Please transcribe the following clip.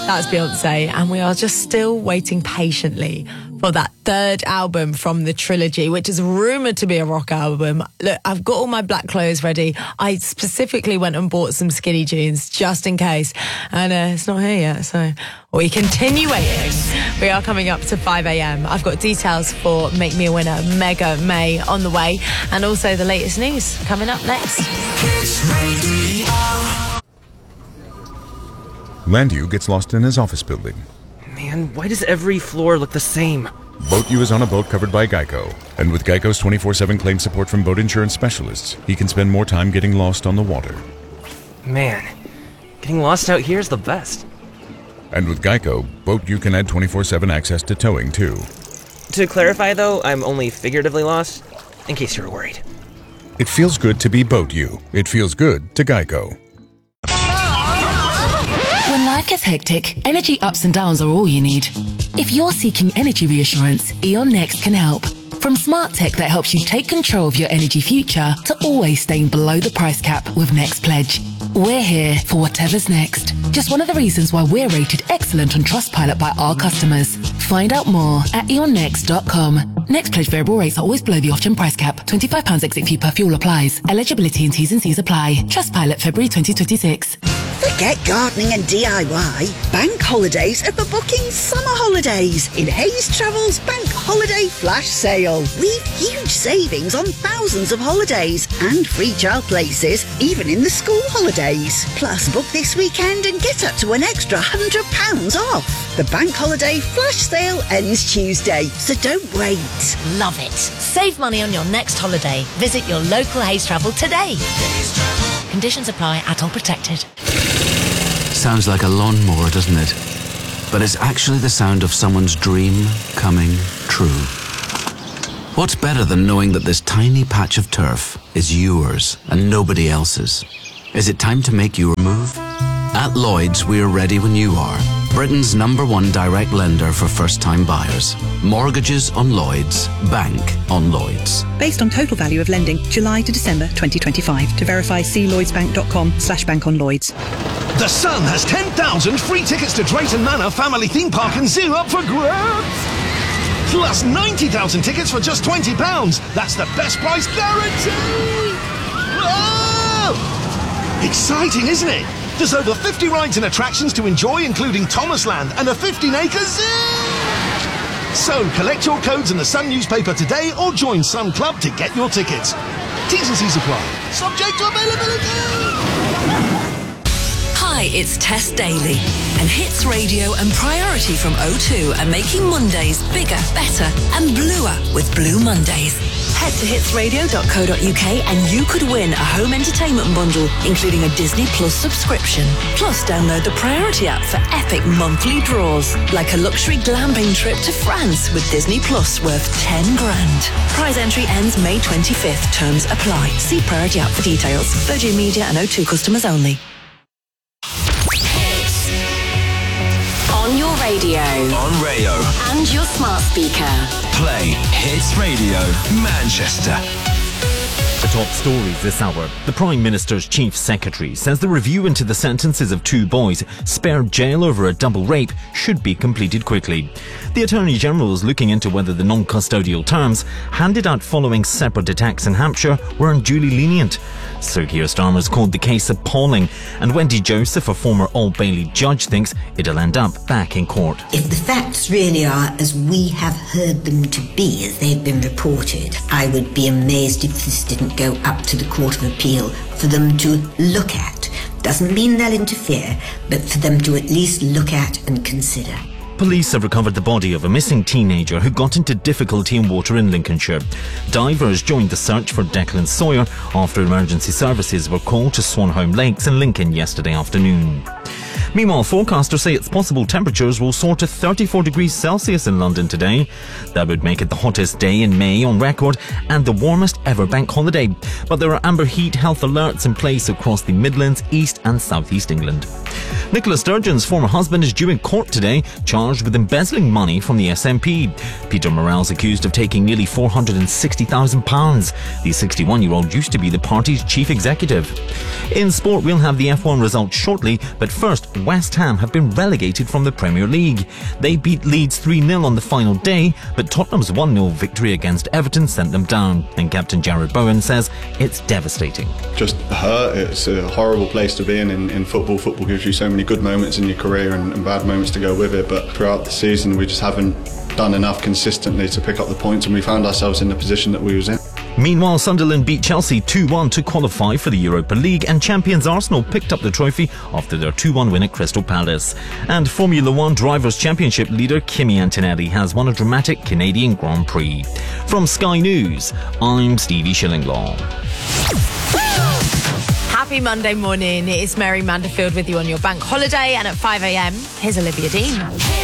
That's Beyonce, and we are just still waiting patiently for that third album from the trilogy, which is rumoured to be a rock album. Look, I've got all my black clothes ready. I specifically went and bought some skinny jeans just in case, and it's not here yet, so we continue waiting. We are coming up to 5 a.m. I've got details for Make Me a Winner, Mega May on the way, and also the latest news coming up next. Landu gets lost in his office building. Man, why does every floor look the same? Boat U is on a boat covered by Geico. And with Geico's 24/7 claim support from boat insurance specialists, he can spend more time getting lost on the water. Man, getting lost out here is the best. And with Geico, Boat U can add 24/7 access to towing, too. To clarify, though, I'm only figuratively lost, in case you were worried. It feels good to be Boat U. It feels good to Geico. When life gets hectic, energy ups and downs are all you need. If you're seeking energy reassurance, E.ON Next can help. From smart tech that helps you take control of your energy future to always staying below the price cap with Next Pledge. We're here for whatever's next. Just one of the reasons why we're rated excellent on Trustpilot by our customers. Find out more at eonnext.com. Next Pledge variable rates are always below the off-gen price cap. £25 exit fee per fuel applies. Eligibility and T's and C's apply. Trustpilot February 2026. Forget gardening and DIY. Bank Holidays are for booking summer holidays in Hayes Travel's Bank Holiday Flash Sale. We've huge savings on thousands of holidays and free child places, even in the school holidays. Plus, book this weekend and get up to an extra £100 off. The Bank Holiday Flash Sale ends Tuesday, so don't wait. Love it. Save money on your next holiday. Visit your local Hayes Travel today. Conditions apply. All protected. Sounds like a lawnmower, doesn't it? But it's actually the sound of someone's dream coming true. What's better than knowing that this tiny patch of turf is yours and nobody else's? Is it time to make your move? At Lloyds, we're ready when you are. Britain's #1 direct lender for first-time buyers. Mortgages on Lloyds. Bank on Lloyds. Based on total value of lending, July to December 2025. To verify, see lloydsbank.com/bankonLloyds. The Sun has 10,000 free tickets to Drayton Manor Family Theme Park and Zoo up for grabs. Plus 90,000 tickets for just £20. That's the best price guarantee. Oh! Exciting, isn't it? There's over 50 rides and attractions to enjoy, including Thomasland and a 15-acre zoo. So collect your codes in the Sun newspaper today or join Sun Club to get your tickets. T's and C's apply. Subject to availability. Hi, it's Tess Daly. And Hits Radio and Priority from O2 are making Mondays bigger, better and bluer with Blue Mondays. Head to hitsradio.co.uk and you could win a home entertainment bundle, including a Disney Plus subscription. Plus, download the Priority app for epic monthly draws, like a luxury glamping trip to France with Disney Plus worth 10 grand. Prize entry ends May 25th. Terms apply. See Priority app for details. Virgin Media and O2 customers only. On your radio. On Rayo. And your smart speaker. Play Hits Radio Manchester. The top stories this hour. The Prime Minister's Chief Secretary says the review into the sentences of 2 boys spared jail over a double rape should be completed quickly. The Attorney General is looking into whether the non-custodial terms handed out following separate attacks in Hampshire were unduly lenient. Sir Keir Starmer's called the case appalling, and Wendy Joseph, a former Old Bailey judge, thinks it'll end up back in court. If the facts really are as we have heard them to be, as they've been reported, I would be amazed if this didn't go up to the Court of Appeal for them to look at. Doesn't mean they'll interfere, but for them to at least look at and consider. Police have recovered the body of a missing teenager who got into difficulty in water in Lincolnshire. Divers joined the search for Declan Sawyer after emergency services were called to Swanholme Lakes in Lincoln yesterday afternoon. Meanwhile, forecasters say it's possible temperatures will soar to 34 degrees Celsius in London today. That would make it the hottest day in May on record and the warmest ever bank holiday. But there are amber heat health alerts in place across the Midlands, East and South East England. Nicola Sturgeon's former husband is due in court today, charged with embezzling money from the SNP. Peter Morrell's accused of taking nearly £460,000. The 61-year-old used to be the party's chief executive. In sport, we'll have the F1 results shortly, but first, West Ham have been relegated from the Premier League. They beat Leeds 3-0 on the final day, but Tottenham's 1-0 victory against Everton sent them down. And captain Jared Bowen says it's devastating. Just hurt. It's a horrible place to be in football. Football gives you so many good moments in your career and bad moments to go with it, but throughout the season we just haven't done enough consistently to pick up the points, and we found ourselves in the position that we was in. Meanwhile, Sunderland beat Chelsea 2-1 to qualify for the Europa League, and champions Arsenal picked up the trophy after their 2-1 win at Crystal Palace. And Formula One Drivers' Championship leader Kimi Antonelli has won a dramatic Canadian Grand Prix. From Sky News, I'm Stevie Shillinglaw. Happy Monday morning. It's Mary Manderfield with you on your bank holiday, and at 5 a.m, here's Olivia Dean.